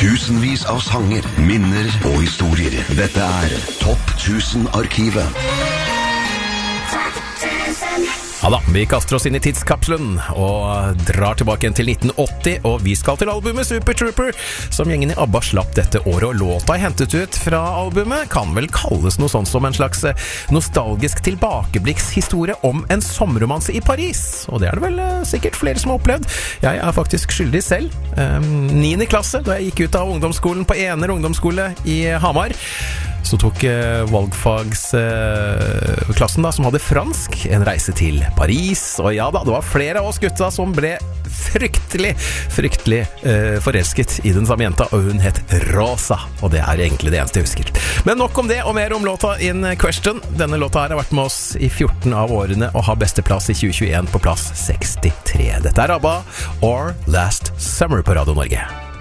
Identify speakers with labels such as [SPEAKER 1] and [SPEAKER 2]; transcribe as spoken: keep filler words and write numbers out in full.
[SPEAKER 1] Tusenvis av sanger, minner og historier. Dette er Topp tusen-arkivet.
[SPEAKER 2] Ja da, vi kaster oss inn i tidskapselen og drar tilbake igjen til nitten åtti, og vi skal til albumet Super Trooper, som gjengen i ABBA slapp dette året, og låta hentet ut fra albumet kan vel kalles noe sånt som en slags nostalgisk tilbakeblikkshistorie om en sommerromanse i Paris, og det er det vel sikkert flere som har opplevd. Jeg er faktisk skyldig selv. Um, niende klasse, da jeg gikk ut av ungdomsskolen på Ener ungdomsskole i Hamar, så tok eh, valgfagsklassen eh, da, som hadde fransk, en reise til Paris, og ja da, det var flere av oss gutta som ble fryktelig, fryktelig eh, forelsket i den samme jenta, og hun het Rosa, og det er egentlig det eneste jeg husker. Men nok om det, og mer om låta In Question. Denne låta her har vært med oss i fjorten av årene, og har beste plass i tjue tjueen på plass sekstitre. Dette er ABBA, Or Last Summer på Radio Norge.